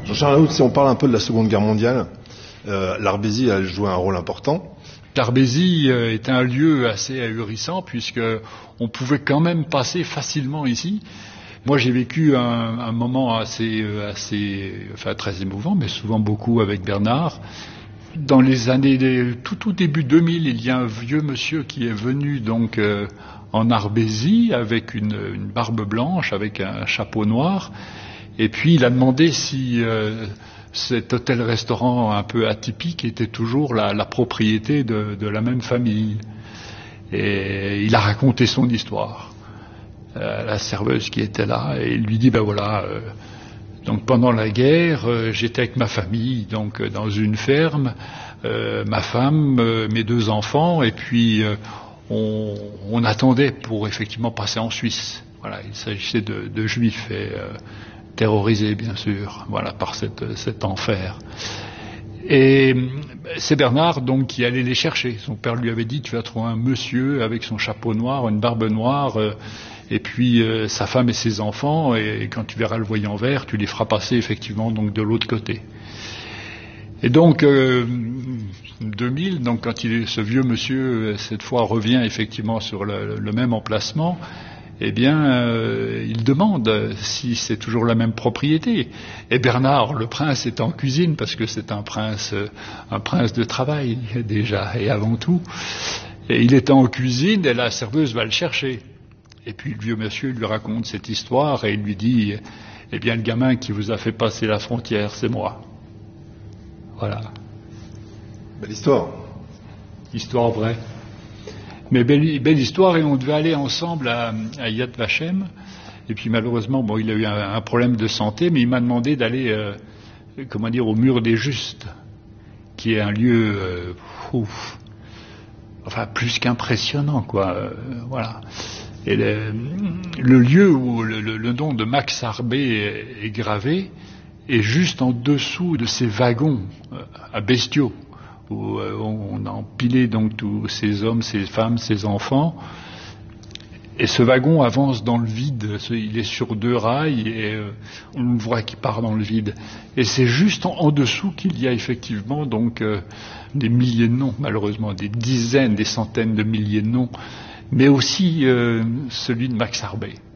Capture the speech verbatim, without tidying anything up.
Jean-Charles Raoult, si on parle un peu de la Seconde Guerre mondiale, euh, l'Arbésie a joué un rôle important. L'Arbésie euh, est un lieu assez ahurissant puisque on pouvait quand même passer facilement ici. Moi, j'ai vécu un, un moment assez, assez, enfin très émouvant, mais souvent beaucoup avec Bernard. Dans les années, tout tout début deux mille, il y a un vieux monsieur qui est venu donc euh, en Arbésie avec une, une barbe blanche, avec un chapeau noir, et puis il a demandé si euh, cet hôtel-restaurant un peu atypique était toujours la, la propriété de, de la même famille. Et il a raconté son histoire. Euh, la serveuse qui était là, et il lui dit ben voilà. Euh, Donc pendant la guerre, euh, j'étais avec ma famille, donc euh, dans une ferme, euh, ma femme, euh, mes deux enfants, et puis euh, on, on attendait pour effectivement passer en Suisse. Voilà, il s'agissait de, de juifs et, euh, terrorisés bien sûr, voilà, par cette, cet enfer. Et c'est Bernard donc qui allait les chercher. Son père lui avait dit tu vas trouver un monsieur avec son chapeau noir, une barbe noire. Euh, Et puis euh, sa femme et ses enfants, et, et quand tu verras le voyant vert, tu les feras passer effectivement donc de l'autre côté. Et donc euh, deux mille, donc quand il, ce vieux monsieur cette fois revient effectivement sur le, le même emplacement, eh bien euh, il demande si c'est toujours la même propriété. Et Bernard, le prince, est en cuisine parce que c'est un prince, un prince de travail déjà et avant tout. Et il est en cuisine et la serveuse va le chercher. Et puis le vieux monsieur lui raconte cette histoire et il lui dit « Eh bien, le gamin qui vous a fait passer la frontière, c'est moi. » Voilà. Belle histoire. Histoire vraie. Mais belle, belle histoire, et on devait aller ensemble à, à Yad Vashem. Et puis malheureusement, bon, il a eu un, un problème de santé, mais il m'a demandé d'aller, euh, comment dire, au Mur des Justes, qui est un lieu, euh, ouf, enfin plus qu'impressionnant, quoi. Euh, voilà. Et le, le lieu où le, le, le nom de Max Arbé est, est gravé est juste en dessous de ces wagons euh, à bestiaux où euh, on a empilé donc tous ces hommes, ces femmes, ces enfants. Et ce wagon avance dans le vide. Il est sur deux rails et euh, on le voit qui part dans le vide. Et c'est juste en, en dessous qu'il y a effectivement donc euh, des milliers de noms, malheureusement, des dizaines, des centaines de milliers de noms. Mais aussi euh, celui de Max Arbé.